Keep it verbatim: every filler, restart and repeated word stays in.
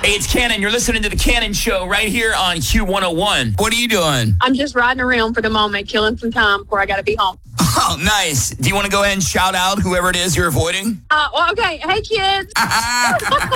Hey, it's Cannon. You're listening to The Cannon Show right here on Q one oh one. What are you doing? I'm just riding around for the moment, killing some time before I got to be home. Oh, nice. Do you want to go ahead and shout out whoever it is you're avoiding? Uh, well, okay. Hey, kids.